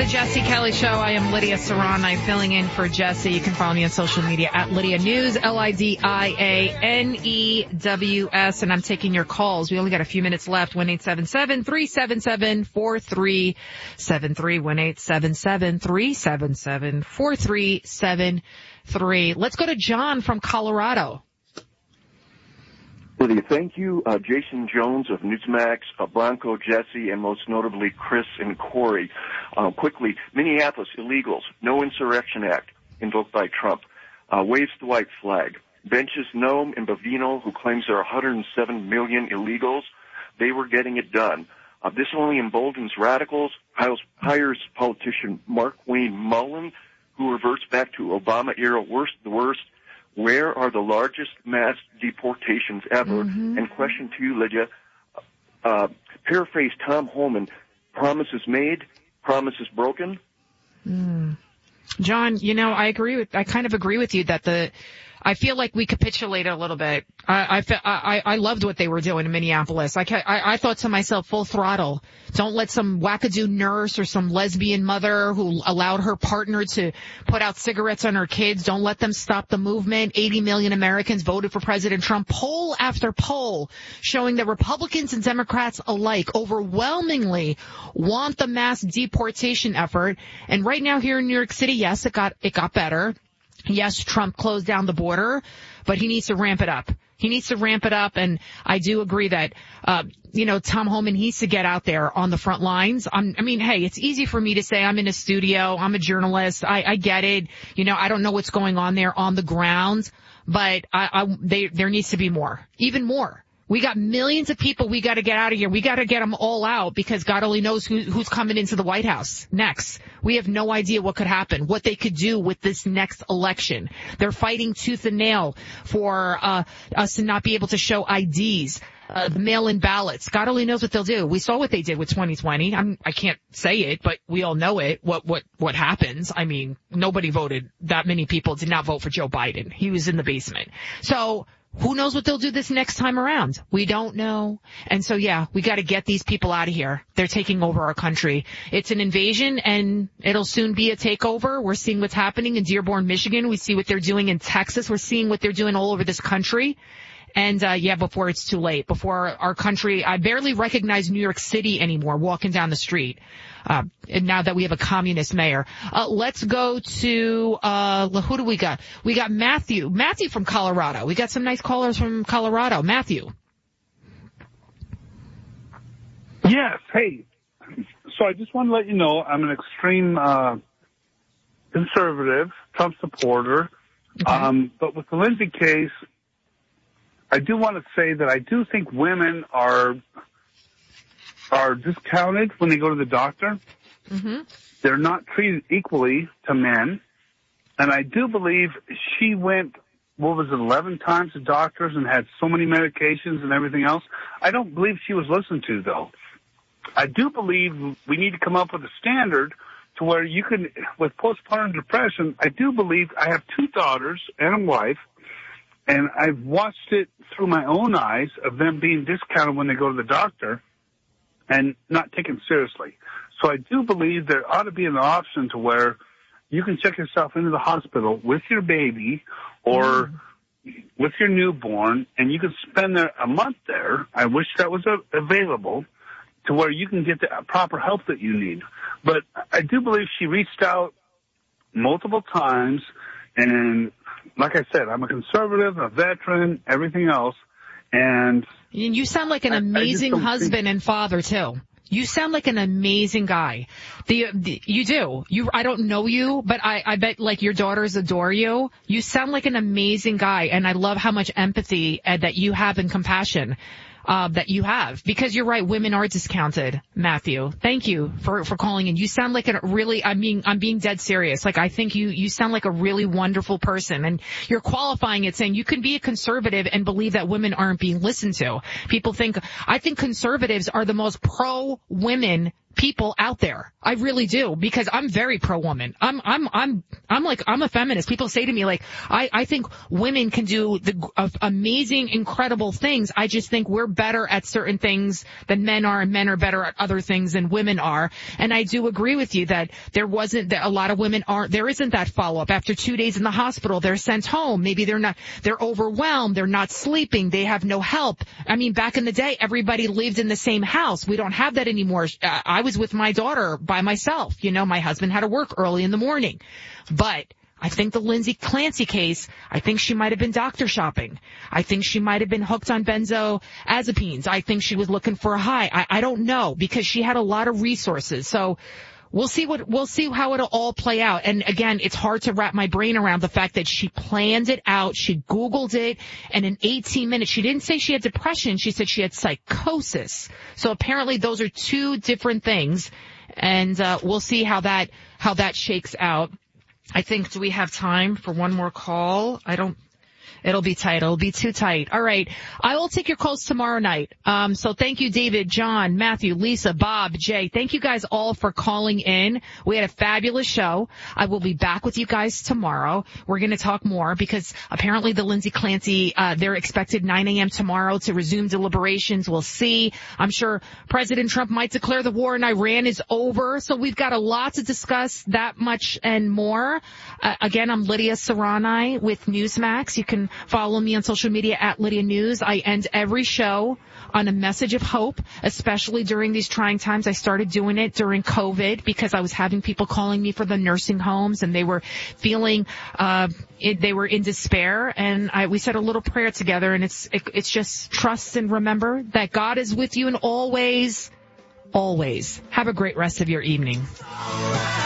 the Jesse Kelly Show. I am Lydia Saran. I'm filling in for Jesse. You can follow me on social media at Lydia News, LIDIANEWS, and I'm taking your calls. We only got a few minutes left. 1-877-377-4373, 1-877-377-4373. Let's go to John from Colorado. Lydia, thank you. Jason Jones of Newsmax, Bronco, Jesse, and most notably Chris and Corey. Quickly, Minneapolis illegals, no insurrection act invoked by Trump. Waves the white flag. Benches Nome and Bavino, who claims there are 107 million illegals, they were getting it done. This only emboldens radicals, hires politician Mark Wayne Mullen, who reverts back to Obama-era the worst. Where are the largest mass deportations ever? Mm-hmm. And question to you, Lydia, paraphrase Tom Homan, promises made, promises broken? John, I kind of agree with you that I feel like we capitulated a little bit. I loved what they were doing in Minneapolis. I thought to myself, full throttle. Don't let some wackadoo nurse or some lesbian mother who allowed her partner to put out cigarettes on her kids. Don't let them stop the movement. 80 million Americans voted for President Trump. Poll after poll showing that Republicans and Democrats alike overwhelmingly want the mass deportation effort. And right now here in New York City, yes, it got better. Yes, Trump closed down the border, but he needs to ramp it up. And I do agree that, Tom Homan needs to get out there on the front lines. Hey, it's easy for me to say I'm in a studio. I'm a journalist. I get it. I don't know what's going on there on the ground, but there needs to be more, even more. We got millions of people we got to get out of here. We got to get them all out because God only knows who's coming into the White House next. We have no idea what could happen, what they could do with this next election. They're fighting tooth and nail for us to not be able to show IDs, the mail-in ballots. God only knows what they'll do. We saw what they did with 2020. I can't say it, but we all know it. What happens? Nobody voted. That many people did not vote for Joe Biden. He was in the basement. So who knows what they'll do this next time around? We don't know. And so, yeah, we got to get these people out of here. They're taking over our country. It's an invasion, and it'll soon be a takeover. We're seeing what's happening in Dearborn, Michigan. We see what they're doing in Texas. We're seeing what they're doing all over this country. And, before it's too late, before our country, I barely recognize New York City anymore walking down the street. And now that we have a communist mayor. Let's go to, who do we got? We got Matthew from Colorado. We got some nice callers from Colorado. Matthew. Yes. Hey. So I just want to let you know I'm an extreme, conservative, Trump supporter. Okay. But with the Lindsay case, I do want to say that I do think women are discounted when they go to the doctor. Mm-hmm. They're not treated equally to men. And I do believe she went, 11 times to doctors and had so many medications and everything else. I don't believe she was listened to, though. I do believe we need to come up with a standard to where you can, with postpartum depression, I do believe I have 2 daughters and a wife, and I've watched it through my own eyes of them being discounted when they go to the doctor and not taken seriously. So I do believe there ought to be an option to where you can check yourself into the hospital with your baby or with your newborn, and you can spend a month there. I wish that was available to where you can get the proper help that you need. But I do believe she reached out multiple times, and like I said, I'm a conservative, a veteran, everything else. And you sound like an amazing husband and father, too. You sound like an amazing guy. You do. I don't know you, but I bet like your daughters adore you. You sound like an amazing guy, and I love how much empathy that you have and compassion that you have, because you're right, women are discounted. Matthew, thank you for calling in. You sound like I'm being dead serious. Like, I think you sound like a really wonderful person, and you're qualifying it saying you can be a conservative and believe that women aren't being listened to. I think conservatives are the most pro-women people out there. I really do, because I'm very pro-woman. I'm a feminist. People say to me, like, I think women can do amazing, incredible things. I just think we're better at certain things than men are, and men are better at other things than women are. And I do agree with you that a lot of women there isn't that follow-up. After 2 days in the hospital, they're sent home. Maybe they're overwhelmed. They're not sleeping. They have no help. I mean, back in the day, everybody lived in the same house. We don't have that anymore. I was with my daughter by myself. You know, my husband had to work early in the morning. But I think the Lindsay Clancy case, I think she might have been doctor shopping. I think she might have been hooked on benzodiazepines. I think she was looking for a high. I don't know, because she had a lot of resources. So we'll see how it'll all play out. And again, it's hard to wrap my brain around the fact that she planned it out. She Googled it, and in 18 minutes, she didn't say she had depression. She said she had psychosis. So apparently those are two different things. And we'll see how that shakes out. I think, do we have time for one more call? It'll be tight. It'll be too tight. All right. I will take your calls tomorrow night. So thank you, David, John, Matthew, Lisa, Bob, Jay. Thank you guys all for calling in. We had a fabulous show. I will be back with you guys tomorrow. We're going to talk more, because apparently the Lindsay Clancy, they're expected 9 a.m. tomorrow to resume deliberations. We'll see. I'm sure President Trump might declare the war in Iran is over. So we've got a lot to discuss, that much and more. Again, I'm Lydia Serrani with Newsmax. You can follow me on social media at Lydia News. I end every show on a message of hope, especially during these trying times. I started doing it during COVID because I was having people calling me for the nursing homes, and they were feeling, they were in despair. And we said a little prayer together, and it's just trust and remember that God is with you in all ways, always. Have a great rest of your evening.